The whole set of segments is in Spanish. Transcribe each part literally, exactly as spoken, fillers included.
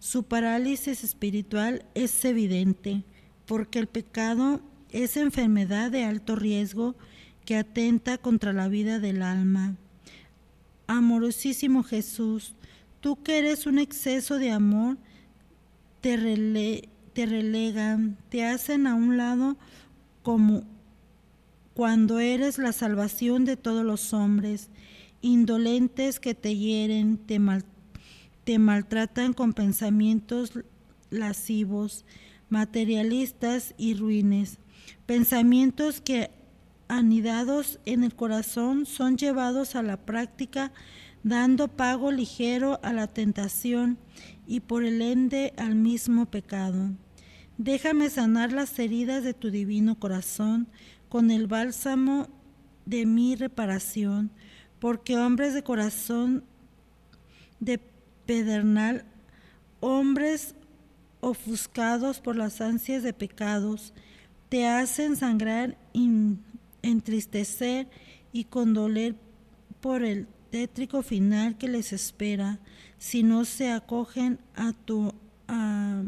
Su parálisis espiritual es evidente, porque el pecado es enfermedad de alto riesgo que atenta contra la vida del alma. Amorosísimo Jesús, tú que eres un exceso de amor, te, rele te relegan, te hacen a un lado como cuando eres la salvación de todos los hombres, indolentes que te hieren, te, mal, te maltratan con pensamientos lascivos, materialistas y ruines, pensamientos que anidados en el corazón son llevados a la práctica, dando pago ligero a la tentación y por el ende al mismo pecado. Déjame sanar las heridas de tu divino corazón con el bálsamo de mi reparación, porque hombres de corazón de pedernal, hombres ofuscados por las ansias de pecados, te hacen sangrar, in, entristecer y condoler por el tétrico final que les espera si no se acogen a tu a,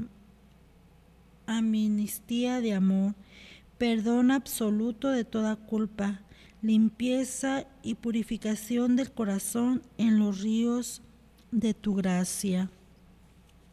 amnistía de amor, perdón absoluto de toda culpa, limpieza y purificación del corazón en los ríos de tu gracia.